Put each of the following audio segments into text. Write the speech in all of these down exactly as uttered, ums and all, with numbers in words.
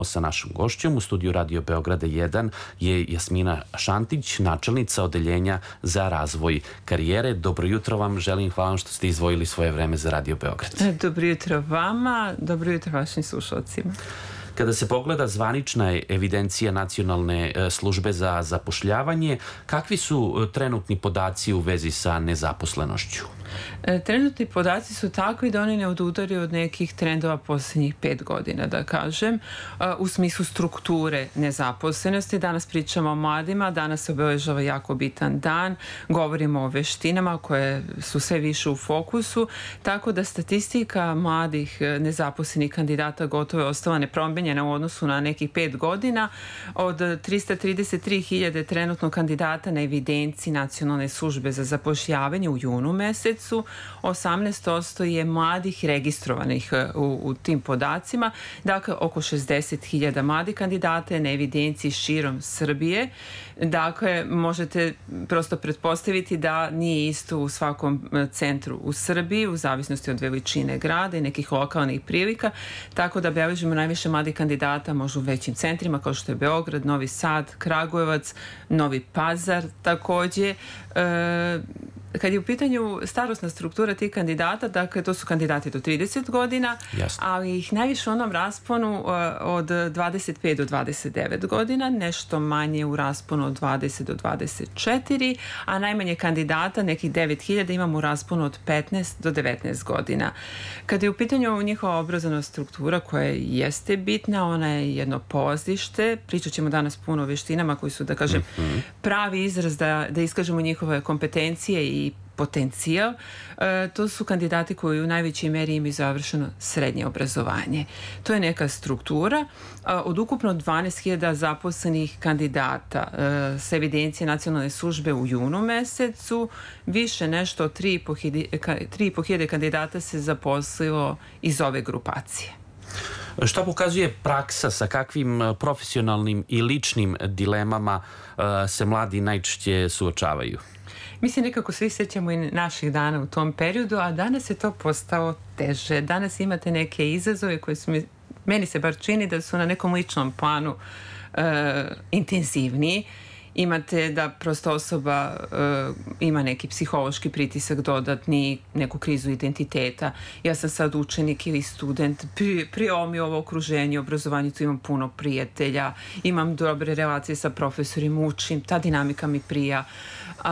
Sa našom gošćom u studiju Radio Beograda jedan je Jasmina Šantić, načelnica Odeljenja za razvoj karijere. Dobro jutro vam, želim, hvala vam što ste izdvojili svoje vreme za Radio Beograd. Dobro jutro vama, dobro jutro vašim slušalcima. Kada se pogleda zvanična evidencija Nacionalne službe za zapošljavanje, kakvi su trenutni podaci u vezi sa nezaposlenošću? Trenutni podaci su takvi da oni ne odudaraju od nekih trendova posljednjih pet godina, da kažem, u smislu strukture nezaposlenosti. Danas pričamo o mladima, danas se obeležava jako bitan dan, govorimo o veštinama koje su sve više u fokusu, tako da statistika mladih nezaposlenih kandidata gotovo je ostala nepromenjena u odnosu na nekih pet godina. Od trista trideset tri hiljade trenutno kandidata na evidenciji Nacionalne službe za zapošljavanje u junu mesecu, osamnaest posto je mladih registrovanih u, u tim podacima, dakle oko šezdeset hiljada mladih kandidata je na evidenciji širom Srbije. Dakle, možete prosto pretpostaviti da nije isto u svakom centru u Srbiji, u zavisnosti od veličine grada i nekih lokalnih prilika, tako da beležimo najviše mladih kandidata možda u većim centrima kao što je Beograd, Novi Sad, Kragujevac, Novi Pazar takođe. E, Kad je u pitanju starosna struktura tih kandidata, dakle to su kandidati do trideset godina, Jasne. Ali ih najviše u onom rasponu od dvadeset pet do dvadeset devet godina, nešto manje u rasponu od dvadeset do dvadeset četiri, a najmanje kandidata, nekih devet hiljada, imamo u rasponu od petnaest do devetnaest godina. Kad je u pitanju njihova obrazovna struktura koja jeste bitna, ona je jedno polazište, pričat ćemo danas puno o veštinama koji su, da kažem, mm-hmm. pravi izraz da, da iskažemo njihove kompetencije i i potencijal. E, to su kandidati koji u najvećoj meri imaju završeno srednje obrazovanje. To je neka struktura. E, od ukupno dvanaest hiljada zaposlenih kandidata e, sa evidencije Nacionalne službe u junu mesecu, više nešto od tri i po hiljade kandidata se zaposlilo iz ove grupacije. Šta pokazuje praksa, sa kakvim profesionalnim i ličnim dilemama uh, se mladi najčešće suočavaju? Mi se nekako svi sjećamo i naših dana u tom periodu, a danas je to postao teže. Danas imate neke izazove koje su mi, meni se bar čini da su na nekom ličnom planu uh, intenzivniji. Imate da prosto osoba uh, ima neki psihološki pritisak dodatni, neku krizu identiteta. Ja sam sad učenik ili student, pri, prije mi ovo okruženje, obrazovanje, tu imam puno prijatelja, imam dobre relacije sa profesorima, učim, ta dinamika mi prija. Uh,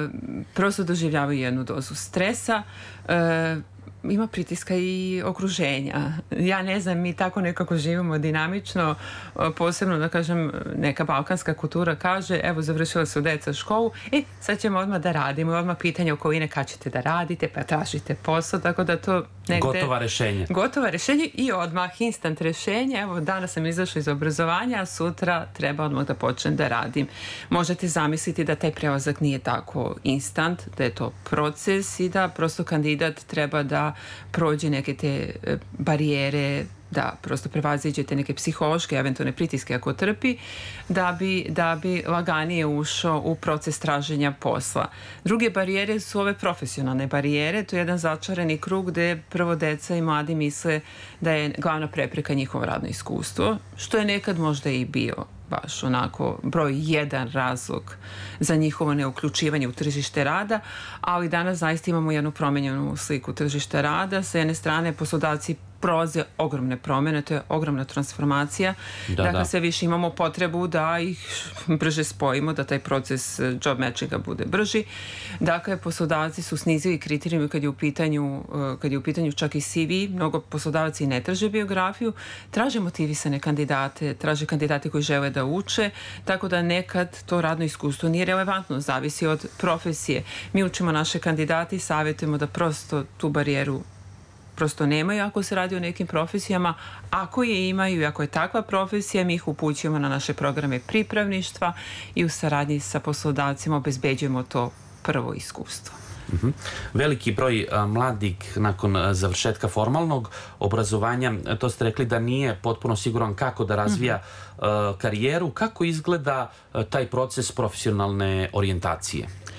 prosto doživljavaju jednu dozu stresa. Uh, ima pritiska i okruženja. Ja ne znam, mi tako nekako živimo dinamično, posebno da kažem neka balkanska kultura kaže evo završila su deca školu, e sad ćemo odmah da radimo, odmah pitanje okoline kad ćete da radite, pa tražite posao, tako da to negde... Gotova rešenja. Gotova rešenja i odmah instant rešenja, evo danas sam izašla iz obrazovanja, a sutra treba odmah da počnem da radim. Možete zamisliti da taj prelazak nije tako instant, da je to proces i da prosto kandidat treba da prođe neke te barijere, da prosto prevaziđete neke psihološke, eventualne pritiske ako trpi, da bi, da bi laganije ušao u proces traženja posla. Druge barijere su ove profesionalne barijere, to je jedan začarani krug gde prvo deca i mladi misle da je glavna prepreka njihovo radno iskustvo, što je nekad možda i bio baš onako broj jedan razlog za njihovo neuključivanje u tržište rada, ali danas zaista imamo jednu promenjenu sliku tržišta rada. Sa jedne strane poslodavci prolaze ogromne promjene, to je ogromna transformacija. Da, dakle, da. Sve više imamo potrebu da ih brže spojimo, da taj proces job matchinga bude brži. Dakle, poslodavci su snizili kriterijumi kad je u pitanju, kad je u pitanju čak i C V. Mnogo poslodavaci ne traže biografiju, traže motivisane kandidate, traže kandidate koji žele da uče, tako da nekad to radno iskustvo nije relevantno, zavisi od profesije. Mi učimo naše kandidate i savjetujemo da prosto tu barijeru prosto nemaju ako se radi o nekim profesijama. Ako je imaju i ako je takva profesija, mi ih upućujemo na naše programe pripravništva i u saradnji sa poslodavcima obezbeđujemo to prvo iskustvo. Uh-huh. Veliki broj a, mladih nakon a, završetka formalnog obrazovanja, to ste rekli da nije potpuno siguran kako da razvija uh-huh. a, karijeru. Kako izgleda a, taj proces profesionalne orijentacije?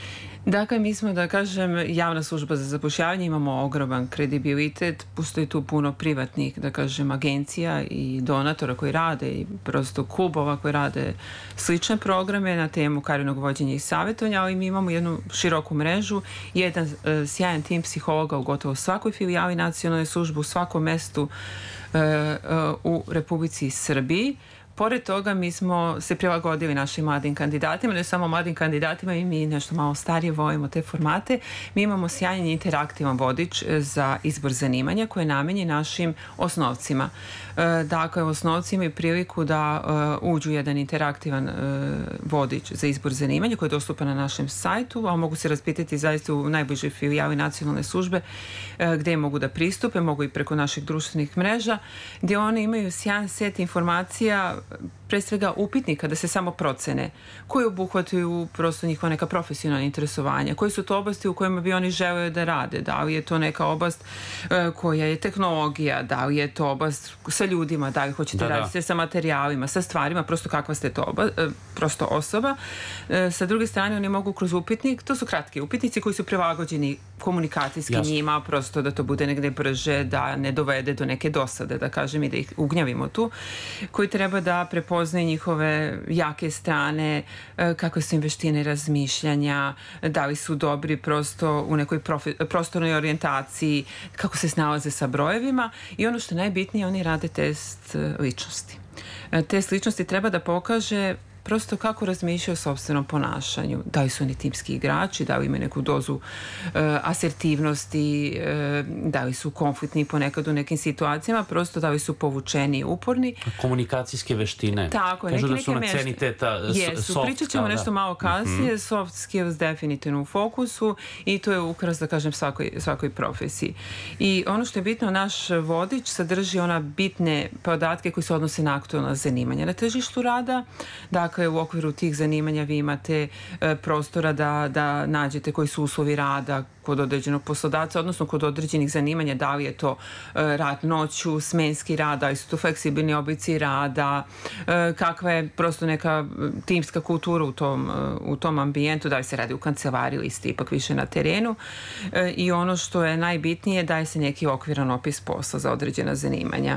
Dakle, mi smo, da kažem, javna služba za zapošljavanje, imamo ogroman kredibilitet, postoji tu puno privatnih, da kažem, agencija i donatora koji rade i prosto klubova koji rade slične programe na temu karijernog vođenja i savjetovanja, ali mi imamo jednu široku mrežu, jedan e, sjajan tim psihologa u gotovo svakoj filijali nacionalne službe, u svakom mestu e, e, u Republici Srbiji. Pored toga, mi smo se prilagodili našim mladim kandidatima, ne samo mladim kandidatima, i mi nešto malo starije volimo te formate. Mi imamo sjajan interaktivan vodič za izbor zanimanja koji je namenjen našim osnovcima. Dakle, osnovci imaju priliku da uđu jedan interaktivan vodič za izbor zanimanja koji je dostupan na našem sajtu, a mogu se raspitati zaista u najbližoj filijali nacionalne službe gde mogu da pristupe, mogu i preko naših društvenih mreža, gdje oni imaju sjajan set informacija, pre svega upitnika da se samo procene koji obuhvataju prosto njihova neka profesionalna interesovanja, koji su to oblasti u kojima bi oni želeli da rade, da li je to neka oblast e, koja je tehnologija, da li je to oblast sa ljudima, da li hoćete da, raditi da. sa materijalima, sa stvarima, prosto kakva ste to oba, e, prosto osoba. E, sa druge strane, oni mogu kroz upitnik, to su kratki upitnici koji su prilagođeni komunikacijski Jasne. njima, prosto da to bude negde brže, da ne dovede do neke dosade, da kažem, i da ih ugnjavimo tu, koji treba da prepoznaju njihove jake strane, kakve su im veštine razmišljanja, da li su dobri prosto u nekoj profi, prostornoj orijentaciji, kako se snalaze sa brojevima, i ono što je najbitnije, oni rade test ličnosti. Test ličnosti treba da pokaže prosto kako razmišljaju o sopstvenom ponašanju. Da li su oni timski igrači, da li imaju neku dozu e, asertivnosti, e, da li su konfliktni ponekad u nekim situacijama, prosto da li su povučeni i uporni. Komunikacijske veštine. Tako, Kažu neke, da su na ceni teta Jesu, soft. Pričat ćemo nešto malo kasnije, mm-hmm. soft skills definitivno u fokusu, i to je ukras, da kažem, svakoj, svakoj profesiji. I ono što je bitno, naš vodič sadrži ona bitne podatke koji se odnose na aktualna zanimanja na tržištu rada. Dakle, u okviru tih zanimanja vi imate e, prostora da, da nađete koji su uslovi rada kod određenog poslodavca, odnosno kod određenih zanimanja, da li je to e, rad noću, smenski rad, da li su to fleksibilni oblici rada, e, kakva je prosto neka timska kultura u tom, e, u tom ambijentu, da li se radi u kancelariji ili ste ipak više na terenu, e, i ono što je najbitnije, daje se neki okviran opis posla za određena zanimanja.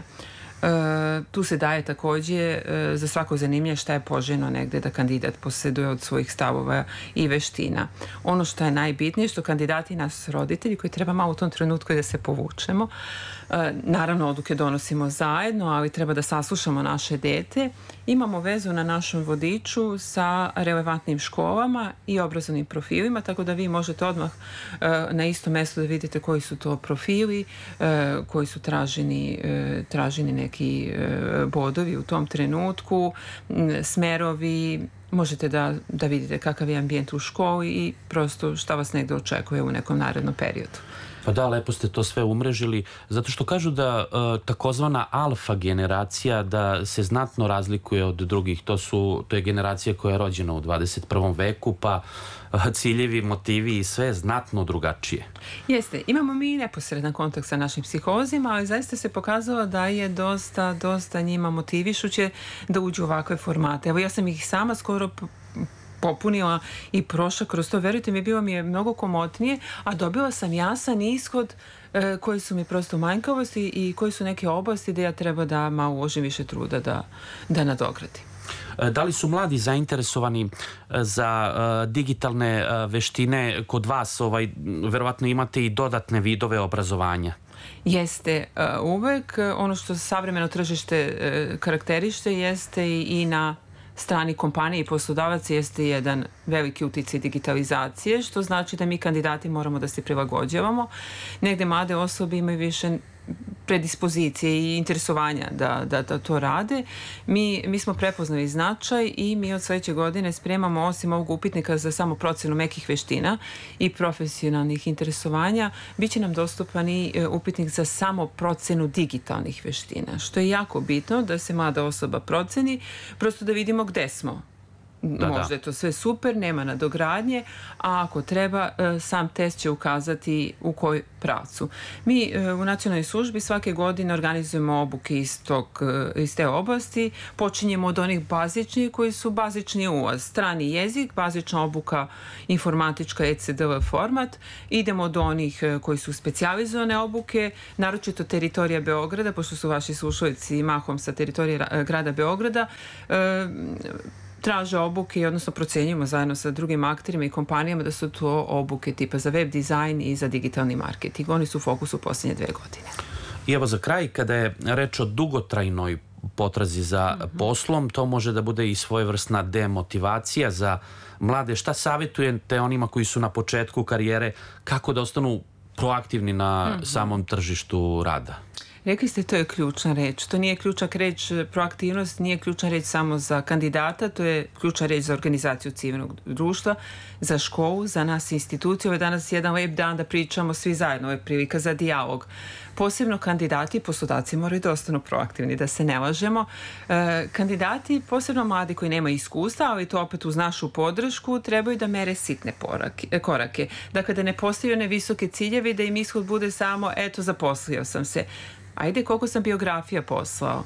E, tu se daje takođe e, za svako zanimanje šta je poželjno negde da kandidat posjeduje od svojih stavova i veština. Ono što je najbitnije, što kandidati i nas roditelji, koji treba malo u tom trenutku da se povučemo, e, naravno odluke donosimo zajedno, ali treba da saslušamo naše dete, imamo vezu na našem vodiču sa relevantnim školama i obrazovnim profilima, tako da vi možete odmah e, na istom mestu da vidite koji su to profili, e, koji su traženi, e, traženi neki e, bodovi u tom trenutku, smerovi, možete da, da vidite kakav je ambijent u školi i prosto šta vas negde očekuje u nekom narednom periodu. Pa da, lepo ste to sve umrežili, zato što kažu da uh, takozvana alfa generacija da se znatno razlikuje od drugih. To su, to je generacija koja je rođena u dvadeset prvom veku, pa uh, ciljevi, motivi i sve znatno drugačije. Jeste, imamo mi neposredan kontakt sa našim psiholozima, ali zaista se pokazalo da je dosta, dosta njima motivišuće da uđu u ovakve formate. Evo, ja sam ih sama skoro popunila i prošla kroz to. Verujte mi, bilo mi je mnogo komotnije, a dobila sam jasan ishod e, koji su mi prosto manjkavosti i koji su neke oblasti gde ja treba da malo uložim više truda da, da nadogradim. Da li su mladi zainteresovani za uh, digitalne uh, veštine kod vas? Ovaj, verovatno imate i dodatne vidove obrazovanja. Jeste, uh, uvek ono što savremeno tržište uh, karakteriše jeste i, i na strani kompanije i poslodavaca jeste jedan veliki uticaj digitalizacije, što znači da mi kandidati moramo da se prilagođavamo. Negde mlade osobe imaju više predispozicije i interesovanja da, da, da to rade. Mi, mi smo prepoznali značaj i mi od sledeće godine spremamo, osim ovog upitnika za samo procenu mekih veština i profesionalnih interesovanja, bit će nam dostupan i upitnik za samo procenu digitalnih veština, što je jako bitno da se mlada osoba proceni, prosto da vidimo gde smo. Da, možda da. je to sve super, nema nadogradnje, a ako treba, sam test će ukazati u kojoj pravcu. Mi u nacionalnoj službi svake godine organizujemo obuke iz, tog, iz te oblasti. Počinjemo od onih bazičnih koji su bazični ulaz. Strani jezik, bazična obuka informatička E C D V format. Idemo do onih koji su specijalizovane obuke, naročito teritorija Beograda, pošto su vaši slušalici mahom sa teritorije grada Beograda, traže obuke, odnosno procenjujemo zajedno sa drugim akterima i kompanijama da su to obuke tipa za web dizajn i za digitalni marketing. Oni su u fokusu poslednje dve godine. I evo za kraj, kada je reč o dugotrajnoj potrazi za mm-hmm. poslom, to može da bude i svojevrsna demotivacija za mlade. Šta savjetujete onima koji su na početku karijere, kako da ostanu proaktivni na mm-hmm. samom tržištu rada? Rekli ste, to je ključna reč. To nije ključna reč, proaktivnost nije ključna reč samo za kandidata, to je ključna reč za organizaciju civilnog društva, za školu, za nas institucije. Ovo je danas jedan lep dan da pričamo svi zajedno, ovo je prilika za dijalog. Posebno kandidati i poslodavci moraju da ostanu proaktivni, da se ne lažemo. E, kandidati, posebno mladi koji nemaju iskustva, ali to opet uz našu podršku, trebaju da mere sitne porake, korake. Dakle, da ne postavljaju one visoke ciljeve i da im ishod bude samo, eto, zaposlio sam se. Ajde, koliko sam biografija poslao?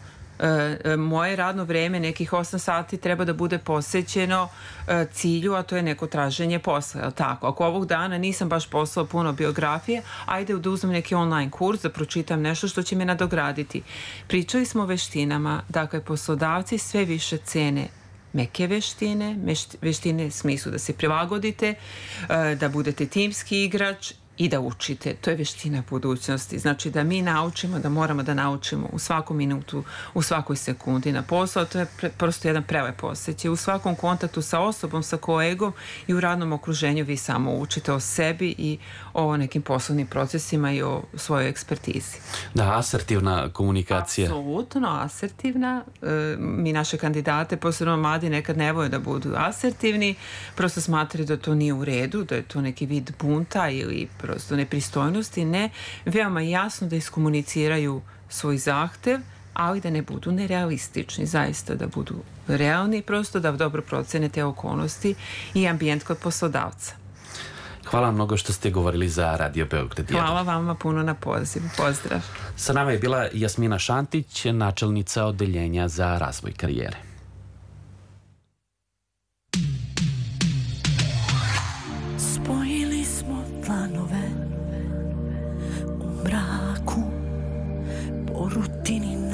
E, moje radno vreme, nekih osam sati, treba da bude posvećeno e, cilju, a to je neko traženje posla, je li tako? Ako ovog dana nisam baš poslao puno biografije, ajde da uzmem neki online kurs, da pročitam nešto što će me nadograditi. Pričali smo o veštinama, dakle, poslodavci sve više cene meke veštine, veštine u smislu da se prilagodite, e, da budete timski igrač i da učite. To je veština budućnosti. Znači da mi naučimo, da moramo da naučimo u svakom minutu, u svakoj sekundi na posao. To je pre, prosto jedan prelep osjećaj. U svakom kontaktu sa osobom, sa kolegom i u radnom okruženju vi samo učite o sebi i o nekim poslovnim procesima i o svojoj ekspertizi. Da, asertivna komunikacija. Apsolutno asertivna. E, mi naše kandidate, posebno mladi, nekad ne vole da budu asertivni. Prosto smatraju da to nije u redu, da je to neki vid bunta ili prosto nepristojnosti. Ne, veoma jasno da iskomuniciraju svoj zahtev, ali da ne budu nerealistični, zaista da budu realni, prosto da dobro procene te okolnosti i ambijent kod poslodavca. Hvala vam mnogo što ste govorili za Radio Beograd. Hvala vama puno na pozivu. Pozdrav. Sa nama je bila Jasmina Šantić, načelnica odeljenja za razvoj karijere.